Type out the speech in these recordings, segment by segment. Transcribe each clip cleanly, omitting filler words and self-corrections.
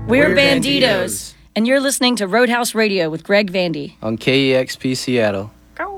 We're Bandidos, and you're listening to Roadhouse Radio with Greg Vandy on KEXP Seattle.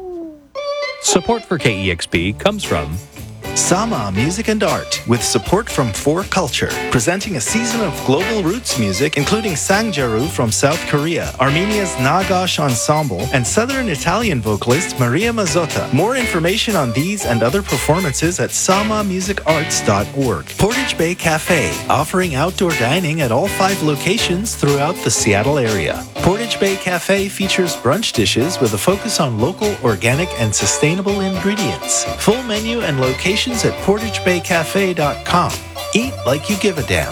Support for KEXP comes from Sama Music and Art, with support from 4Culture, presenting a season of global roots music, including Sangjaru from South Korea, Armenia's Nagash Ensemble, and Southern Italian vocalist Maria Mazzotta. More information on these and other performances at samamusicarts.org. Portage Bay Cafe, offering outdoor dining at all 5 locations throughout the Seattle area. Portage Bay Cafe features brunch dishes with a focus on local, organic, and sustainable ingredients. Full menu and locations at portagebaycafe.com. Eat like you give a damn.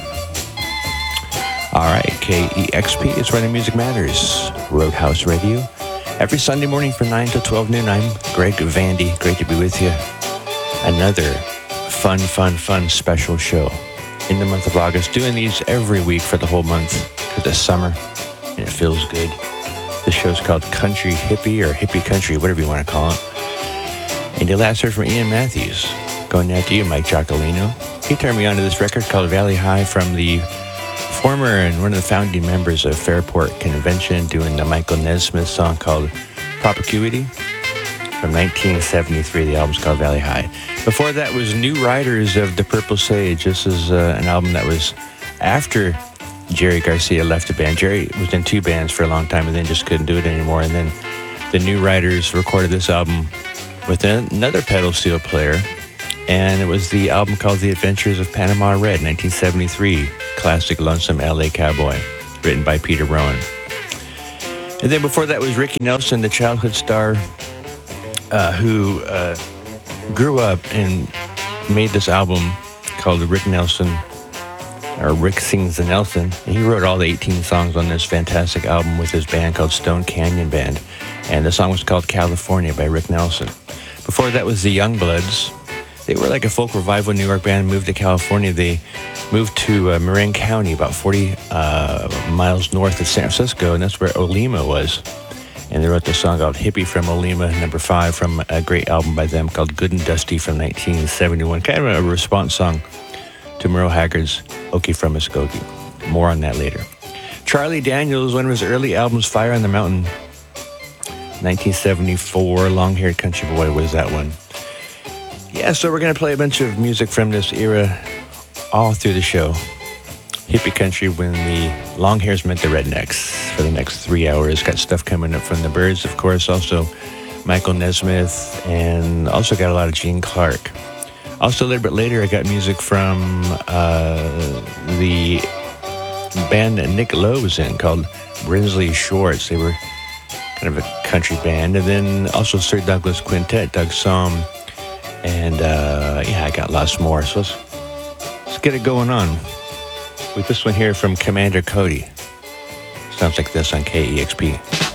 All right, KEXP is where the music matters. Roadhouse Radio. Every Sunday morning from 9 to 12 noon, I'm Greg Vandy. Great to be with you. Another fun special show in the month of August. Doing these every week for the whole month because it's summer and it feels good. This show's called Country Hippie or Hippie Country, whatever you want to call it. And you last heard from Ian Matthews. Going out to you, Mike Giacolino. He turned me on to this record called Valley High from the former and one of the founding members of Fairport Convention, doing the Michael Nesmith song called Propicuity from 1973. The album's called Valley High. Before that was New Riders of the Purple Sage. This is an album that was after Jerry Garcia left the band. Jerry was in 2 bands for a long time and then just couldn't do it anymore. And then the New Riders recorded this album with another pedal steel player. And it was the album called The Adventures of Panama Red, 1973. Classic Lonesome L.A. Cowboy, written by Peter Rowan. And then before that was Ricky Nelson, the childhood star who grew up and made this album called Rick Nelson, or Rick Sings the Nelson. And he wrote all the 18 songs on this fantastic album with his band called Stone Canyon Band. And the song was called California by Rick Nelson. Before that was the Youngbloods. They were like a folk revival New York band, moved to California. They moved to Marin County, about 40 miles north of San Francisco, and that's where Olema was. And they wrote the song called Hippie from Olema, number 5, from a great album by them called Good and Dusty from 1971. Kind of a response song to Merle Haggard's Okie from Muskogee. More on that later. Charlie Daniels, one of his early albums, Fire on the Mountain, 1974, Long-Haired Country Boy was that one. Yeah, so we're going to play a bunch of music from this era all through the show. Hippie country when the long hairs met the rednecks for the next 3 hours. Got stuff coming up from the Byrds, of course. Also Michael Nesmith, and also got a lot of Gene Clark. Also a little bit later, I got music from the band that Nick Lowe was in called Brinsley Schwartz. They were kind of a country band. And then also Sir Douglas Quintet, Doug Somm. And I got lots more. So let's get it going on with this one here from Commander Cody. Sounds like this on KEXP.